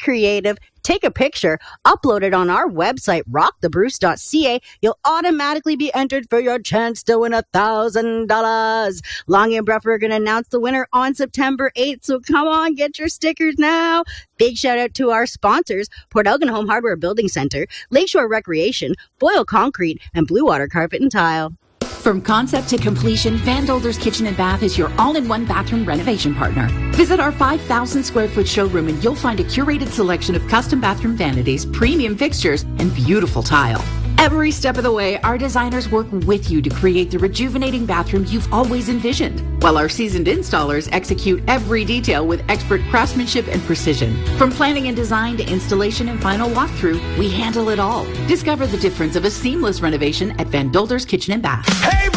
creative, take a picture, upload it on our website, rockthebruce.ca. You'll automatically be entered for your chance to win $1,000. Long and Bruff are going to announce the winner on September 8th, so come on, get your stickers now. Big shout out to our sponsors, Port Elgin Home Hardware Building Center, Lakeshore Recreation, Boyle Concrete, and Blue Water Carpet and Tile. From concept to completion, Van Dolder's Kitchen and Bath is your all-in-one bathroom renovation partner. Visit our 5,000 square foot showroom and you'll find a curated selection of custom bathroom vanities, premium fixtures, and beautiful tile. Every step of the way, our designers work with you to create the rejuvenating bathroom you've always envisioned, while our seasoned installers execute every detail with expert craftsmanship and precision. From planning and design to installation and final walkthrough, we handle it all. Discover the difference of a seamless renovation at Van Dolder's Kitchen and Bath. Hey!